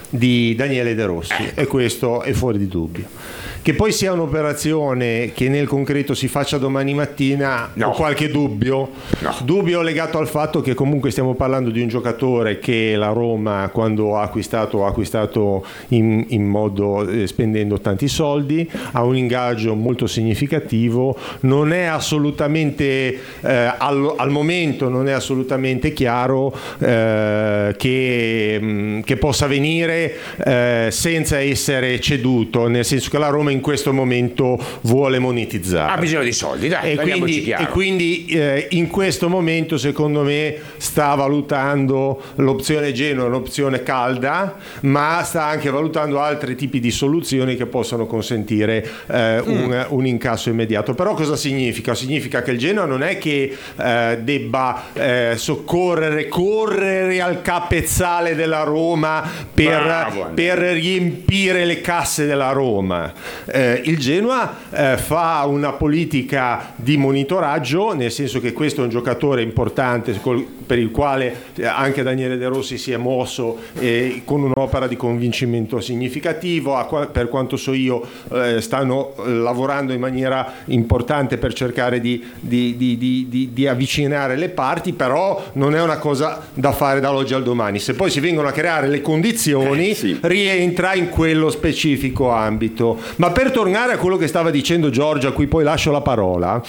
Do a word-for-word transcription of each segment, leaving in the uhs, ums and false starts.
di Daniele De Rossi, ecco. E questo è fuori di dubbio. Che poi sia un'operazione che nel concreto si faccia domani mattina, no. ho qualche dubbio, no. dubbio legato al fatto che comunque stiamo parlando di un giocatore che la Roma, quando ha acquistato, ha acquistato in, in modo eh, spendendo tanti soldi, ha un ingaggio molto significativo, non è assolutamente eh, al, al momento non è assolutamente chiaro eh, che, mh, che possa venire eh, senza essere ceduto, nel senso che la Roma in questo momento vuole monetizzare. Ha bisogno di soldi, dai, e quindi, chiaro. e quindi eh, in questo momento secondo me sta valutando l'opzione Genoa, l'opzione calda, ma sta anche valutando altri tipi di soluzioni che possono consentire eh, mm. un, un incasso immediato. Però cosa significa? Significa che il Genoa non è che eh, debba eh, soccorrere, correre al capezzale della Roma per, Bravo, per riempire le casse della Roma. Eh, il Genoa eh, fa una politica di monitoraggio, nel senso che questo è un giocatore importante col, per il quale eh, anche Daniele De Rossi si è mosso eh, con un'opera di convincimento significativo. A, per quanto so io eh, stanno eh, lavorando in maniera importante per cercare di, di, di, di, di, di avvicinare le parti, però non è una cosa da fare dall'oggi al domani. Se poi si vengono a creare le condizioni, eh, sì. rientra in quello specifico ambito. Ma per tornare a quello che stava dicendo Giorgio, a cui poi lascio la parola,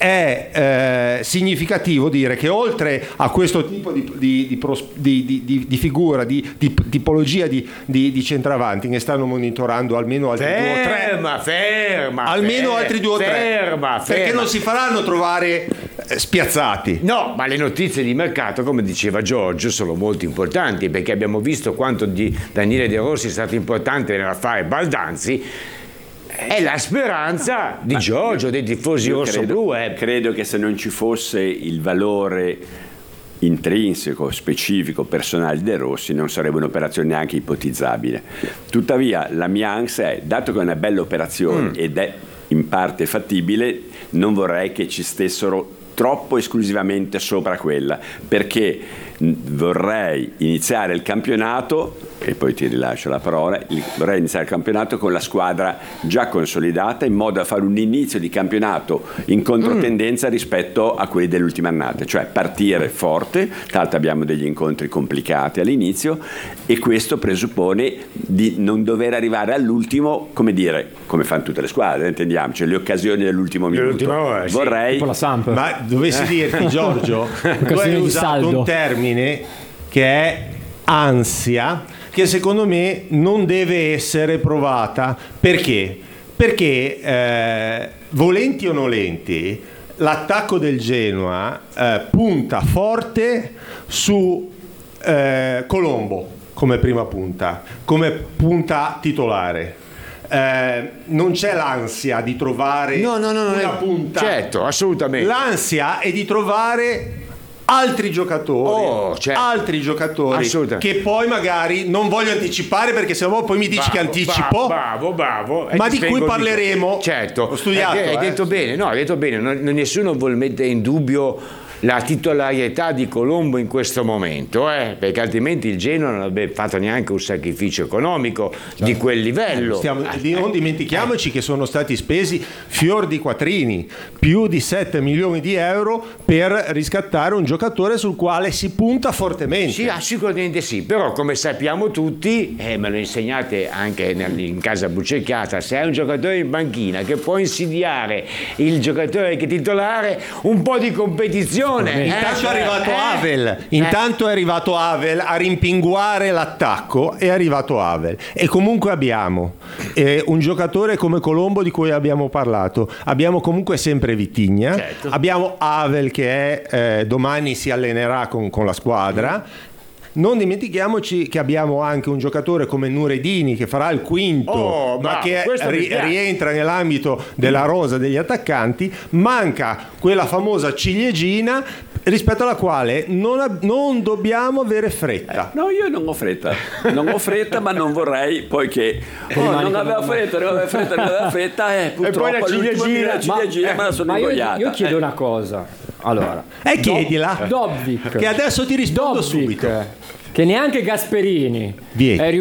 è eh, significativo dire che oltre a questo tipo di, di, di, di, di, di figura, di, di tipologia di, di, di centravanti, ne stanno monitorando almeno altri ferma, due o tre. Ferma, ferma. Almeno ferma, altri due o tre. Ferma, ferma. Perché non si faranno trovare eh, spiazzati. No, ma le notizie di mercato, come diceva Giorgio, sono molto importanti, perché abbiamo visto quanto di Daniele De Rossi è stato importante nell'affare Baldanzi. È la speranza di Ma Giorgio, io, dei tifosi rossoblu. Eh. Credo che se non ci fosse il valore intrinseco, specifico, personale di De Rossi, non sarebbe un'operazione neanche ipotizzabile. Tuttavia la mia ansia è, dato che è una bella operazione mm. ed è in parte fattibile, non vorrei che ci stessero troppo esclusivamente sopra quella, perché vorrei iniziare il campionato, e poi ti rilascio la parola, vorrei iniziare il campionato con la squadra già consolidata, in modo da fare un inizio di campionato in controtendenza mm. rispetto a quelli dell'ultima annata, cioè partire forte. Tra l'altro abbiamo degli incontri complicati all'inizio, e questo presuppone di non dover arrivare all'ultimo, come dire, come fanno tutte le squadre, intendiamoci, cioè le occasioni dell'ultimo minuto. Ora, sì. Vorrei tipo la Samp. Ma dovessi dirti, Giorgio, tu hai usato un termine che è ansia, che secondo me non deve essere provata. Perché? Perché eh, volenti o nolenti l'attacco del Genoa eh, punta forte su eh, Colombo come prima punta, come punta titolare. Eh, non c'è l'ansia di trovare no, no, no, una no, punta. Certo, assolutamente. L'ansia è di trovare altri giocatori, oh, certo. altri giocatori che poi magari non voglio anticipare, perché sennò poi mi dici bravo, che anticipo. Bravo, bravo. Ma di cui parleremo. Certo, ho studiato. Hai, hai eh. detto bene, no, hai detto bene. Non, nessuno vuol mettere in dubbio la titolarietà di Colombo in questo momento, eh? Perché altrimenti il Genoa non avrebbe fatto neanche un sacrificio economico certo. di quel livello. Stiamo, non dimentichiamoci che sono stati spesi fior di quattrini, più di sette milioni di euro per riscattare un giocatore sul quale si punta fortemente. Sì, sicuramente sì, però come sappiamo tutti, eh, me lo insegnate anche nel, in casa Bucecchiata, se hai un giocatore in banchina che può insidiare il giocatore che è titolare, un po' di competizione. Eh, intanto è arrivato eh, Havel intanto eh. è arrivato Havel a rimpinguare l'attacco, è arrivato Havel, e comunque abbiamo eh, un giocatore come Colombo di cui abbiamo parlato, abbiamo comunque sempre Vitigna, certo. abbiamo Havel che è, eh, domani si allenerà con, con la squadra. Non dimentichiamoci che abbiamo anche un giocatore come Nuredini che farà il quinto, oh, ma bravo, che ri- rientra nell'ambito della rosa degli attaccanti. Manca quella famosa ciliegina rispetto alla quale non, ab- non dobbiamo avere fretta. Eh, no, io non ho fretta, non ho fretta, ma non vorrei poi che oh, non aveva fretta, non aveva fretta, non aveva fretta, eh, purtroppo e poi la ciliegina, la ciliegina ma, me la sono ma ingoiata. Io, io chiedo eh. una cosa, allora. E chiedila. Dobbik. Che adesso ti rispondo Dobbik, subito. che neanche Gasperini Vieni. è